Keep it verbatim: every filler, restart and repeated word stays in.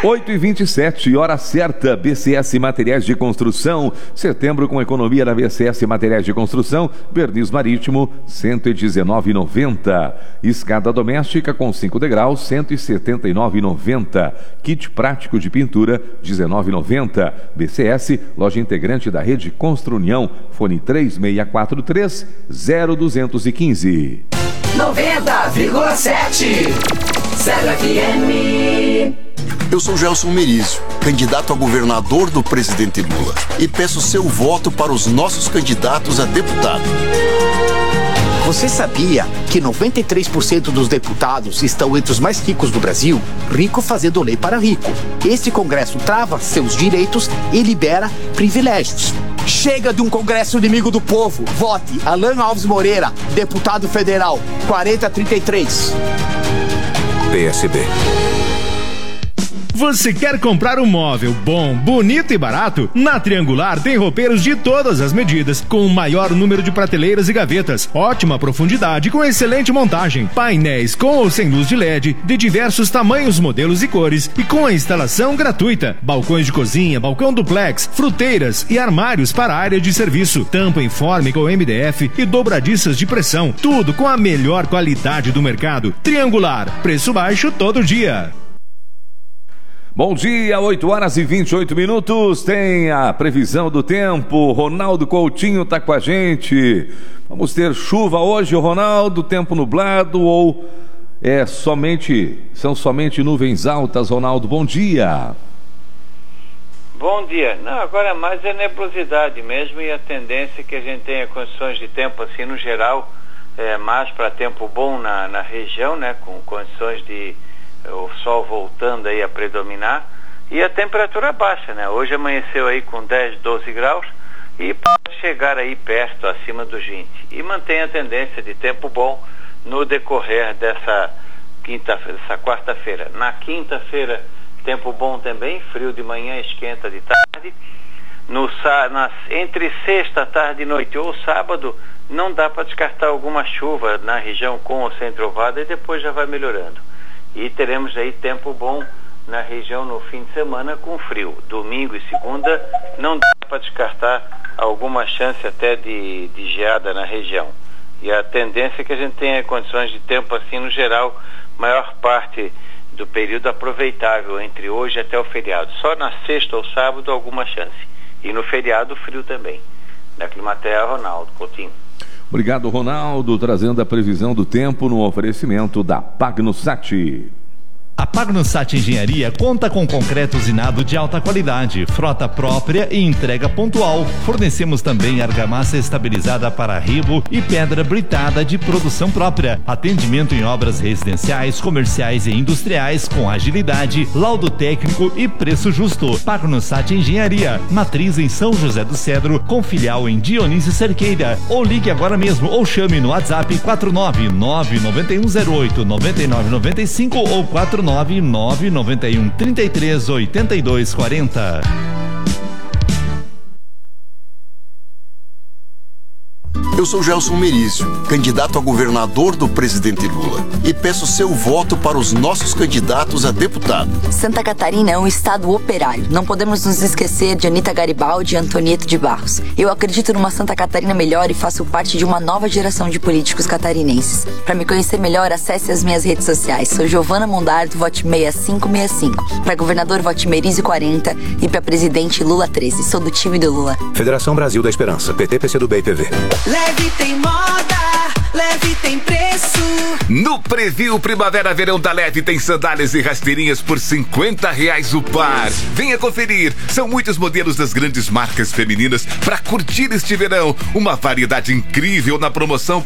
oito e vinte e sete, hora certa, B C S Materiais de Construção, setembro com economia da B C S Materiais de Construção, verniz marítimo, cento e dezenove reais e noventa centavos, escada doméstica com cinco degraus, cento e setenta e nove reais e noventa centavos, kit prático de pintura, dezenove reais e noventa centavos, B C S, loja integrante da rede Construnião, fone três seis quatro três, zero dois um cinco. noventa vírgula sete Zero F M. Eu sou Gelson Merizio, candidato a governador do presidente Lula, e peço seu voto para os nossos candidatos a deputado. Você sabia que noventa e três por cento dos deputados estão entre os mais ricos do Brasil? Rico fazendo lei para rico. Este Congresso trava seus direitos e libera privilégios. Chega de um Congresso inimigo do povo. Vote Alan Alves Moreira, deputado federal, quarenta trinta e três. P S B. Você quer comprar um móvel bom, bonito e barato? Na Triangular tem roupeiros de todas as medidas, com o maior número de prateleiras e gavetas, ótima profundidade com excelente montagem, painéis com ou sem luz de L E D, de diversos tamanhos, modelos e cores, e com a instalação gratuita. Balcões de cozinha, balcão duplex, fruteiras e armários para a área de serviço, tampa informe com M D F e dobradiças de pressão, tudo com a melhor qualidade do mercado. Triangular, preço baixo todo dia. Bom dia, oito horas e vinte e oito minutos, tem a previsão do tempo, Ronaldo Coutinho está com a gente. Vamos ter chuva hoje, Ronaldo, tempo nublado ou é somente, são somente nuvens altas, Ronaldo, bom dia. Bom dia, não, agora mais é nebulosidade mesmo e a tendência é que a gente tenha condições de tempo assim no geral, é, mais para tempo bom na, na região, né, com condições de o sol voltando aí a predominar e a temperatura baixa, né? Hoje amanheceu aí com dez, doze graus e pode chegar aí perto, acima dos vinte. E mantém a tendência de tempo bom no decorrer dessa quinta-feira, dessa quarta-feira. Na quinta-feira, tempo bom também, frio de manhã, esquenta de tarde. No, nas, entre sexta, tarde e noite ou sábado, não dá para descartar alguma chuva na região com ou sem trovada e depois já vai melhorando. E teremos aí tempo bom na região no fim de semana com frio. Domingo e segunda não dá para descartar alguma chance até de, de geada na região. E a tendência é que a gente tenha condições de tempo assim no geral, maior parte do período aproveitável entre hoje até o feriado. Só na sexta ou sábado alguma chance. E no feriado frio também. Da Climatea, Ronaldo Coutinho. Obrigado, Ronaldo, trazendo a previsão do tempo no oferecimento da Pagnosat. A Pagnosat Engenharia conta com concreto usinado de alta qualidade, frota própria e entrega pontual. Fornecemos também argamassa estabilizada para ribo e pedra britada de produção própria. Atendimento em obras residenciais, comerciais e industriais com agilidade, laudo técnico e preço justo. Pagnosat Engenharia, matriz em São José do Cedro, com filial em Dionísio Cerqueira. Ou ligue agora mesmo ou chame no WhatsApp quatro nove nove nove um zero oito nove nove nove cinco ou quatro nove nove nove um três três oito dois quatro zero. Eu sou Gelson Merizio, candidato a governador do presidente Lula, e peço seu voto para os nossos candidatos a deputado. Santa Catarina é um estado operário. Não podemos nos esquecer de Anita Garibaldi e Antonieta de Barros. Eu acredito numa Santa Catarina melhor e faço parte de uma nova geração de políticos catarinenses. Para me conhecer melhor, acesse as minhas redes sociais. Sou Giovana Mondardo, vote seis cinco seis cinco. Para governador, vote Merizio quarenta e para presidente, Lula treze. Sou do time do Lula. Federação Brasil da Esperança, P T, P C do B e P V. Leve tem moda, Leve tem preço. No Preview Primavera Verão da Leve tem sandálias e rasteirinhas por cinquenta reais o par. Venha conferir, são muitos modelos das grandes marcas femininas para curtir este verão. Uma variedade incrível na promoção